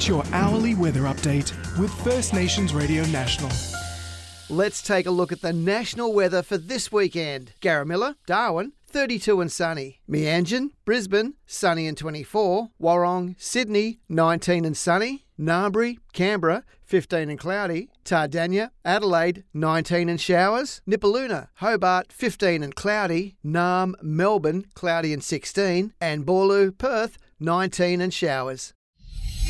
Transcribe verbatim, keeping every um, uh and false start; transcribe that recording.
Get your hourly weather update with First Nations Radio National. Let's take a look at the national weather for this weekend. Garamilla, Darwin, thirty-two and sunny. Meanjin, Brisbane, sunny and twenty-four. Warrong, Sydney, nineteen and sunny. Narrabri, Canberra, fifteen and cloudy. Tardania, Adelaide, nineteen and showers. Nipaluna, Hobart, fifteen and cloudy. Narm, Melbourne, cloudy and sixteen. And Boorloo, Perth, nineteen and showers.